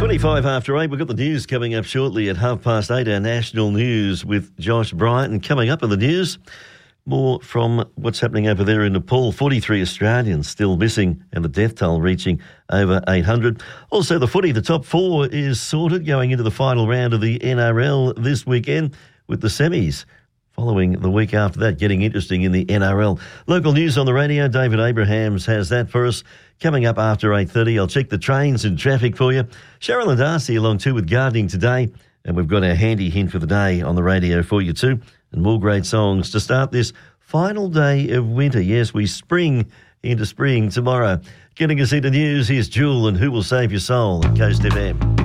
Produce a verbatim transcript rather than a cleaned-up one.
twenty-five after eight, we've got the news coming up shortly at half past eight, our national news with Josh Bryant. And coming up in the news, more from what's happening over there in Nepal. forty-three Australians still missing and the death toll reaching over eight hundred. Also, the footy, the top four is sorted going into the final round of the N R L this weekend with the semis. Following the week after that, getting interesting in the N R L. Local news on the radio, David Abrahams has that for us. Coming up after eight thirty, I'll check the trains and traffic for you. Cheryl and Darcy along too with gardening today. And we've got our handy hint for the day on the radio for you too. And more great songs to start this final day of winter. Yes, we spring into spring tomorrow. Getting us into news, here's Jewel and Who Will Save Your Soul at Coast F M.